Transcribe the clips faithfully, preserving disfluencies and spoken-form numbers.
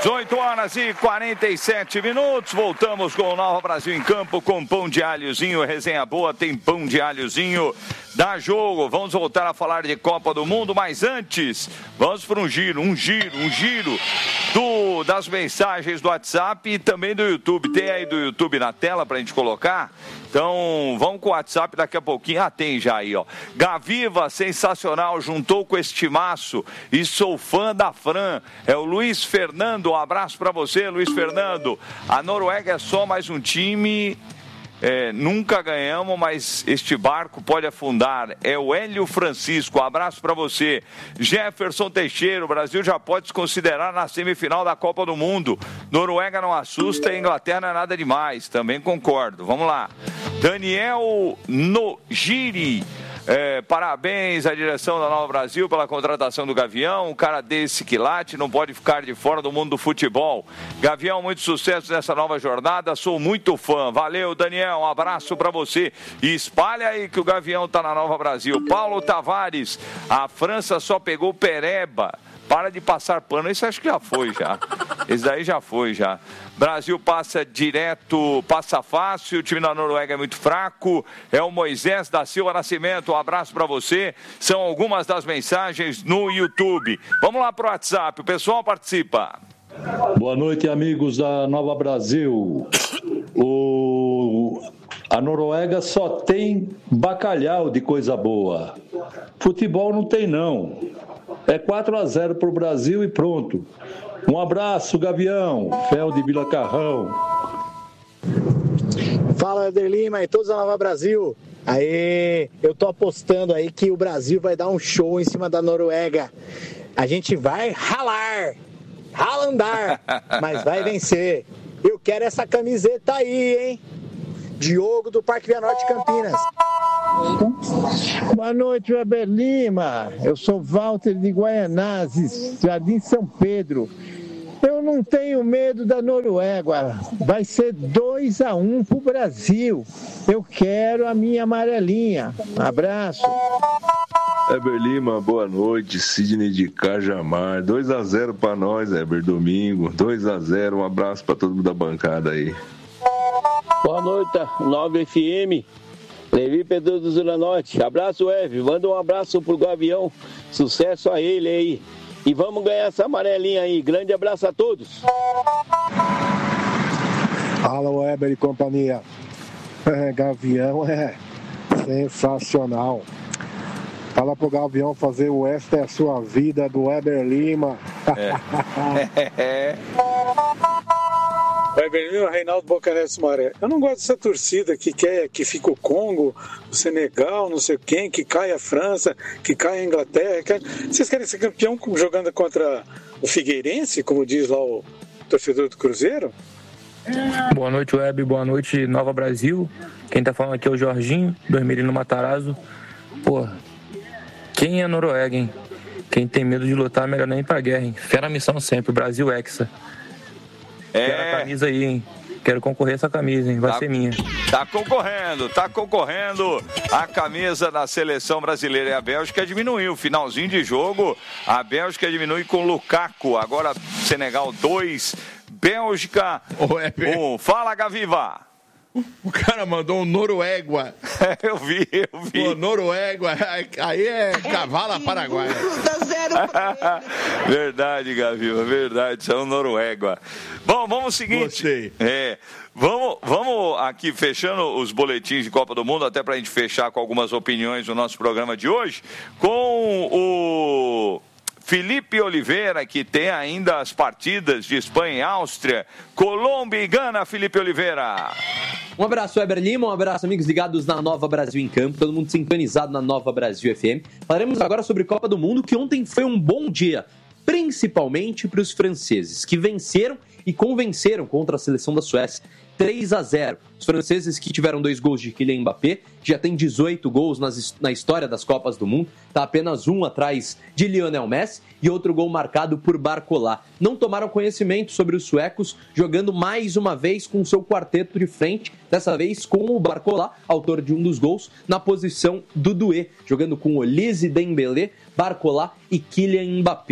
dezoito horas e quarenta e sete minutos, voltamos com o Nova Brasil em Campo, com pão de alhozinho, resenha boa, tem pão de alhozinho, dá jogo, vamos voltar a falar de Copa do Mundo, mas antes, vamos para um giro, um giro, um giro do, das mensagens do WhatsApp e também do YouTube, tem aí do YouTube na tela para a gente colocar? Então, vamos com o WhatsApp daqui a pouquinho. Ah, tem já aí, ó. Gaviva, sensacional, juntou com este maço e sou fã da Fran. É o Luiz Fernando, um abraço pra você, Luiz Fernando. A Noruega é só mais um time... É, nunca ganhamos, mas este barco pode afundar. É o Hélio Francisco, um abraço para você. Jefferson Teixeira, o Brasil já pode se considerar na semifinal da Copa do Mundo. Noruega não assusta e Inglaterra não é nada demais. Também concordo. Vamos lá. Daniel Nogiri. É, parabéns à direção da Nova Brasil pela contratação do Gavião. Um cara desse quilate não pode ficar de fora do mundo do futebol. Gavião, muito sucesso nessa nova jornada. Sou muito fã. Valeu, Daniel. Um abraço para você. E espalha aí que o Gavião tá na Nova Brasil. Paulo Tavares. A França só pegou Pereba. Para de passar pano. Isso acho que já foi já. Esse daí já foi já. Brasil passa direto, passa fácil. O time da Noruega é muito fraco. É o Moisés da Silva Nascimento. Um abraço para você. São algumas das mensagens no YouTube. Vamos lá pro WhatsApp. O pessoal participa. Boa noite, amigos da Nova Brasil. O... A Noruega só tem bacalhau de coisa boa. Futebol não tem, não. É quatro a zero para o Brasil e pronto. Um abraço, Gavião. Fel de Vila Carrão. Fala, Éder Lima e todos da Nova Brasil. Aê, eu tô apostando aí que o Brasil vai dar um show em cima da Noruega. A gente vai ralar, ralandar, mas vai vencer. Eu quero essa camiseta aí, hein? Diogo do Parque Via Norte, Campinas. Boa noite, Weber Lima. Eu sou Walter de Guaianazes, Jardim São Pedro. Eu não tenho medo da Noruega. Vai ser dois a um pro Brasil. Eu quero a minha amarelinha. Abraço. Weber Lima, boa noite. Sidney de Cajamar. dois a zero para nós, Weber, domingo. dois a zero. Um abraço para todo mundo da bancada aí. Boa noite, nove F M. Levi Pedro do Zona Norte. Abraço, Eve. Manda um abraço pro Gavião. Sucesso a ele aí. E vamos ganhar essa amarelinha aí. Grande abraço a todos. Fala, Weber e companhia. É, Gavião é sensacional. Fala pro Gavião fazer o Esta é a Sua Vida do Weber Lima. É. Weber Lima, Reinaldo Bocaneto Sumaré. Eu não gosto dessa torcida que quer que fique o Congo, o Senegal, não sei quem, que caia a França, que caia a Inglaterra. Que... Vocês querem ser campeão jogando contra o Figueirense, como diz lá o torcedor do Cruzeiro? Boa noite, Web. Boa noite, Nova Brasil. Quem tá falando aqui é o Jorginho, do Hermelino Matarazzo. Pô, quem é a Noruega, hein? Quem tem medo de lutar, melhor nem ir pra guerra, hein? Fé na missão sempre, Brasil Hexa. É. Quero a camisa aí, hein? Quero concorrer a essa camisa, hein? Vai tá, ser minha. Tá concorrendo, tá concorrendo a camisa da seleção brasileira. E a Bélgica diminuiu. Finalzinho de jogo, a Bélgica diminui com Lukaku. Agora Senegal dois, Bélgica um. Fala, Gaviva. O cara mandou um Noruega. eu vi, eu vi. Pô, Noruega, aí é cavala paraguaia. Verdade, Gaviva, verdade, são Noruega. Bom, vamos ao seguinte. Gostei. É, vamos, vamos aqui fechando os boletins de Copa do Mundo, até para a gente fechar com algumas opiniões do nosso programa de hoje, com o Felipe Oliveira, que tem ainda as partidas de Espanha e Áustria, Colômbia e Gana. Felipe Oliveira. Um abraço, Weber Lima, um abraço, amigos ligados na Nova Brasil em Campo, todo mundo sintonizado na Nova Brasil F M. Falaremos agora sobre Copa do Mundo, que ontem foi um bom dia, principalmente para os franceses, que venceram e convenceram contra a seleção da Suécia. três a zero. Os franceses, que tiveram dois gols de Kylian Mbappé, já tem dezoito gols nas, na história das Copas do Mundo, está apenas um atrás de Lionel Messi e outro gol marcado por Barcola. Não tomaram conhecimento sobre os suecos, jogando mais uma vez com seu quarteto de frente, dessa vez com o Barcola, autor de um dos gols, na posição do Doué, jogando com Olise, Dembélé, Barcola e Kylian Mbappé.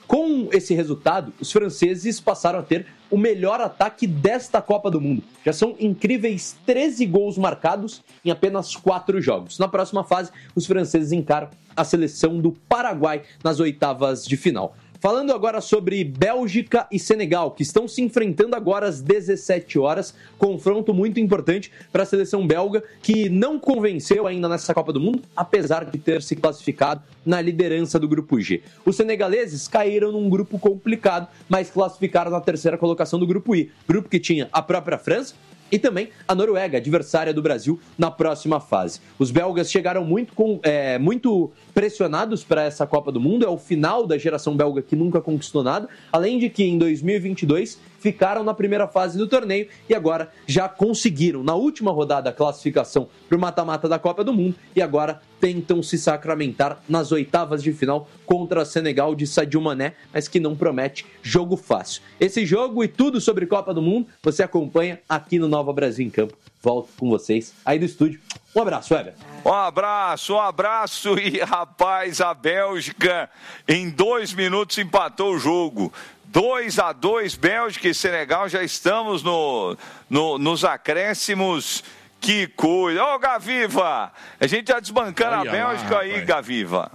Com esse resultado, os franceses passaram a ter o melhor ataque desta Copa do Mundo. Já são incríveis treze gols marcados em apenas quatro jogos. Na próxima fase, os franceses encaram a seleção do Paraguai nas oitavas de final. Falando agora sobre Bélgica e Senegal, que estão se enfrentando agora às dezessete horas. Confronto muito importante para a seleção belga, que não convenceu ainda nessa Copa do Mundo, apesar de ter se classificado na liderança do Grupo G. Os senegaleses caíram num grupo complicado, mas classificaram na terceira colocação do Grupo I. Grupo que tinha a própria França e também a Noruega, adversária do Brasil, na próxima fase. Os belgas chegaram muito, com, é, muito pressionados para essa Copa do Mundo, é o final da geração belga que nunca conquistou nada, além de que em dois mil e vinte e dois ficaram na primeira fase do torneio e agora já conseguiram, na última rodada, a classificação para o mata-mata da Copa do Mundo e agora tentam se sacramentar nas oitavas de final contra a Senegal de Sadio Mané, mas que não promete jogo fácil. Esse jogo e tudo sobre Copa do Mundo você acompanha aqui no Nova Brasil em Campo. Volto com vocês aí do estúdio. Um abraço, Weber. Um abraço, um abraço. E, rapaz, a Bélgica em dois minutos empatou o jogo. dois a dois, Bélgica e Senegal. Já estamos no, no, nos acréscimos. Que coisa. Ô, Gaviva, a gente tá desbancando Olha a Bélgica lá, aí, rapaz. Gaviva.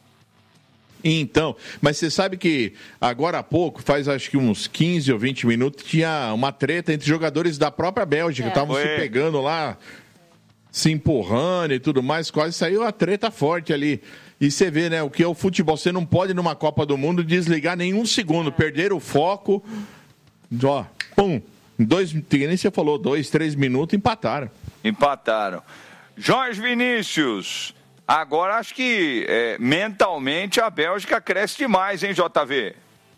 Então, mas você sabe que agora há pouco, faz acho que uns quinze ou vinte minutos, tinha uma treta entre jogadores da própria Bélgica, estavam é. se pegando lá, se empurrando e tudo mais, quase saiu a treta forte ali. E você vê, né, o que é o futebol, você não pode numa Copa do Mundo desligar nenhum segundo, perder o foco, ó, pum, dois, que nem você falou, dois, três minutos, empataram. Empataram. Jorge Vinícius... Agora acho que é, mentalmente a Bélgica cresce demais, hein, J V?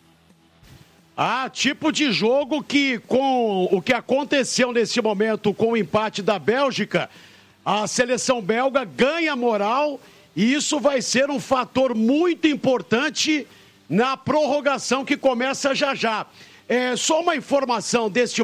Ah, tipo de jogo que com o que aconteceu nesse momento com o empate da Bélgica, a seleção belga ganha moral e isso vai ser um fator muito importante na prorrogação que começa já já. É, só uma informação deste